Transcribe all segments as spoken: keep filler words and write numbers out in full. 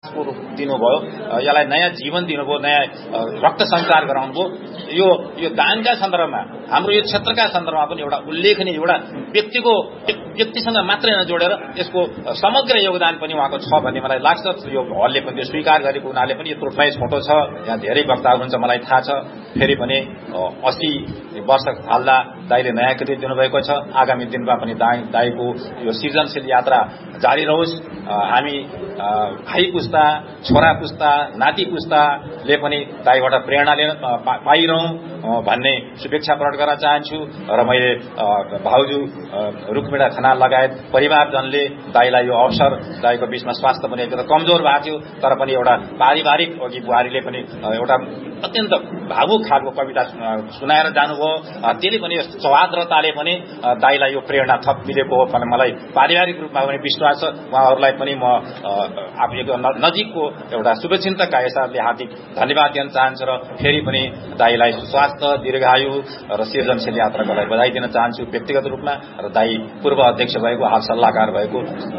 रूप दिनुभयो, यसलाई नयाँ जीवन दिनुभयो, नयाँ रक्त सञ्चार गराउनुभयो। यो यो दानका सन्दर्भमा हाम्रो यो क्षेत्रका सन्दर्भमा पनि एउटा उल्लेखनीय एउटा व्यक्तिको व्यक्तिसँग मात्रै नजोडेर यसको समग्र योगदान पनि उहाँको छ भन्ने मलाई लाग्छ। यो हलले पनि त्यो स्वीकार गरेको हुनाले पनि यत्रो प्राइज फोटो छ। यहाँ धेरै वक्ताहरू हुन्छ मलाई थाहा छ। फेरि पनि अस्सी वर्ष थाल्दा दाइले नयाँ कृति दिनुभएको छ। आगामी दिनमा पनि दाइ दाइको यो सृजनशील यात्रा जारी रहोस्। हामी भाइ पुस्ता, छोरा पुस्ता, नाति पुस्ताले पनि दाइबाट प्रेरणा लिन पाइरहँ भन्ने शुभेच्छा प्रकट गर्न चाहन्छु। र मैले भाउजू रुक्मिणा खनाल लगायत परिवारजनले दाइलाई यो अवसर, दाइको बीचमा स्वास्थ्य पनि एकदम कमजोर भएको थियो, तर पनि एउटा पारिवारिक अघि बुहारीले पनि एउटा अत्यन्त भावुक खालको कविता सुनाएर जानुभयो। त्यसले पनि सौहार्द्रताले पनि दाइलाई यो प्रेरणा थप मिलेको हो भन्ने मलाई पारिवारिक रूपमा पनि विश्वास छ। उहाँहरूलाई पनि म आफूको नजिकको एउटा शुभचिन्तकका हिसाबले हार्दिक धन्यवाद दिन चाहन्छु र फेरि पनि दाइलाई स्वास्थ्य, दीर्घायु र सृजनशील यात्राको लागि बधाई दिन चाहन्छु व्यक्तिगत रूपमा। र दाइ पूर्व अध्यक्ष भएको, हाल सल्लाहकार भएको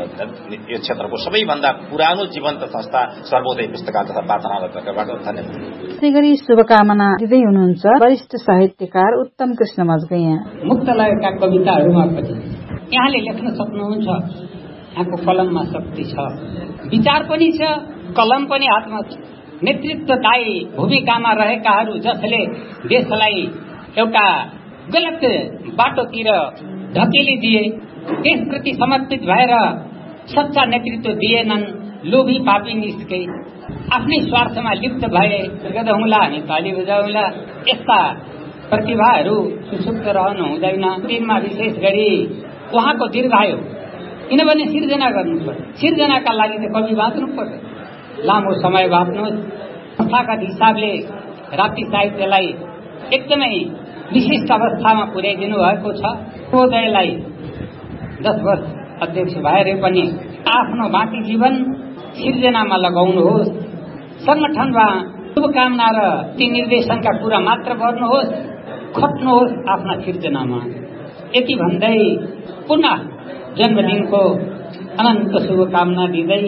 यो क्षेत्रको सबैभन्दा पुरानो जीवन्त संस्था सर्वोदय पुस्तकालय तथा वाचनालय तर्फबाट धन्यवाद। त्यसै गरी शुभकामना दिँदै हुनुहुन्छ वरिष्ठ साहित्यकार उत्तम कृष्ण मजगैया। मुक्तलयका कविताहरूमा पनि यहाँले लेख्न सक्नुहुन्छ। यहाँको कलममा शक्ति छ, विचार पनि छ, कलम पनि हातमा छ। नेतृत्वदायी भूमिकामा रहेकाहरू जसले देशलाई एउटा गलत बाटोतिर धकेलिदिए, त्यसप्रति समर्पित भएर सच्चा नेतृत्व दिएनन्, लोभी पापी निस्के, आफ्नै स्वार्थमा लिप्त भए, गदौँला हामी ताली बजाउँला, यस्ता प्रतिभाहरू सुसुप्त रहनु हुँदैन। दिनमा विशेष गरी उहाँको दीर्घायु, किनभने सिर्जना गर्नु पर्छ। सिर्जनाका लागि त कवि बाँच्नु पर्छ, लामो समय बाँच्नुहोस्। संस्थागत हिसाबले राप्ती साहित्यलाई एकदमै विशिष्ट अवस्थामा पुर्याइदिनु भएको छ। सर्वोदयलाई दस वर्ष अध्यक्ष भएर पनि आफ्नो बाँकी जीवन सिर्जनामा लगाउनुहोस्। संगठनमा शुभकामना र ती निर्देशनका कुरा मात्र गर्नुहोस्, खट्नुहोस् आफ्ना सिर्जनामा। यति भन्दै पुनः जन्मदिनको अनन्त शुभकामना दिँदै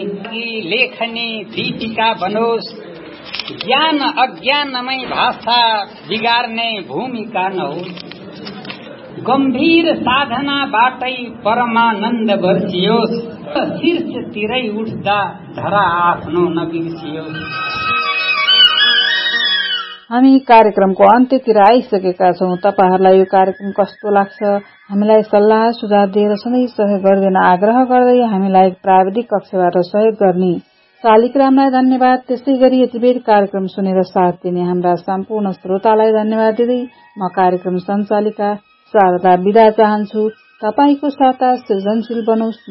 लेखनी दीपिका बनोस्, ज्ञान अज्ञानमय भाषा बिगार्ने भूमिका नहोस्, गम्भीर साधनाबाटै परमानन्द बर्सियोस्, शीर्षतिरै उठ्दा धरा आफ्नो नबिर्सियोस्। हामी कार्यक्रमको अन्त्यतिर आइसकेका छौं। तपाईहरुलाई यो कार्यक्रम कस्तो लाग्छ हामीलाई सल्लाह सुझाव दिएर सधैँ सहयोग गरिदिन आग्रह गर्दै हामीलाई प्राविधिक कक्षबाट सहयोग गर्ने शालिग्रामलाई धन्यवाद। त्यसै गरी यतिबेर कार्यक्रम सुनेर साथ दिने हाम्रा सम्पूर्ण श्रोतालाई धन्यवाद दिँदै म कार्यक्रम सञ्चालिका शारदा बिदा चाहन्छु। तपाईको साता सृजनशील बनोस्।